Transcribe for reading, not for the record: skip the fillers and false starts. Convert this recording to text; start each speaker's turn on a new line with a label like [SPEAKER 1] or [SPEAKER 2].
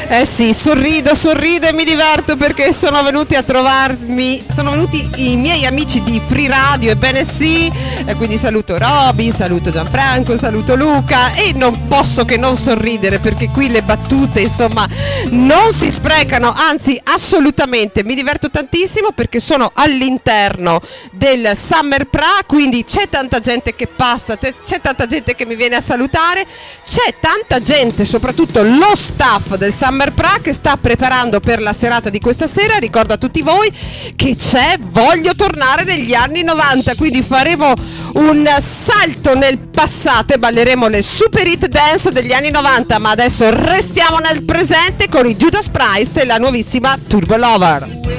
[SPEAKER 1] Eh sì, sorrido e mi diverto perché sono venuti a trovarmi, sono venuti i miei amici di Free Radio, ebbene sì, e quindi saluto Roby, saluto Gianfranco, saluto Luca e non posso che non sorridere perché qui le battute insomma non si sprecano, anzi assolutamente, mi diverto tantissimo perché sono all'interno del Summer Pra, quindi c'è tanta gente che passa, c'è tanta gente che mi viene a salutare, c'è tanta gente, soprattutto lo staff del Summer Pra che sta preparando per la serata di questa sera. Ricordo a tutti voi che c'è Voglio tornare negli anni 90, quindi faremo un salto nel passato e balleremo le super hit dance degli anni 90, ma adesso restiamo nel presente con i Judas Priest e la nuovissima Turbo Lover.